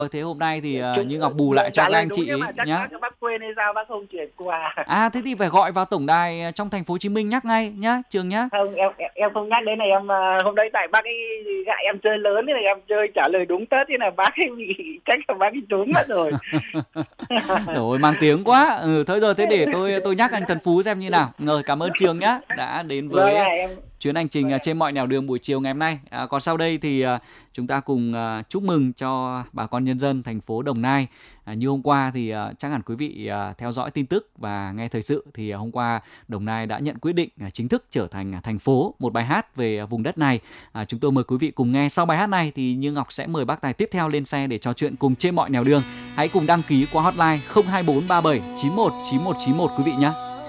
Thế hôm nay thì Như Ngọc bù lại Được cho trả các lời anh đúng chị nhưng ấy mà chắc nhá. bác quên hay sao bác không chuyển quà. Thế thì phải gọi vào tổng đài trong thành phố Hồ Chí Minh nhắc ngay nhá, Trường nhá. Không, em không nhắc đến này, em hôm đấy tại bác ấy gại em chơi lớn, thế này em chơi trả lời đúng Tết, thế là bác ấy bị chắc là bác ấy trốn mất rồi. Rồi mang tiếng quá. Thôi rồi, thế để tôi nhắc anh Thần Phú xem như nào. Rồi, cảm ơn Trường nhá đã đến Vâng với ạ, em chuyến hành trình vâng ạ. trên mọi nẻo đường buổi chiều ngày hôm nay. Còn sau đây thì chúng ta cùng chúc mừng cho bà con nhân dân thành phố Đồng Nai. Như hôm qua thì chắc hẳn quý vị theo dõi tin tức và nghe thời sự thì hôm qua Đồng Nai đã nhận quyết định chính thức trở thành thành phố. Một bài hát về vùng đất này. Chúng tôi mời quý vị cùng nghe. Sau bài hát này thì Như Ngọc sẽ mời bác tài tiếp theo lên xe để trò chuyện cùng trên mọi nẻo đường. Hãy cùng đăng ký qua hotline 02437919191 quý vị nhé.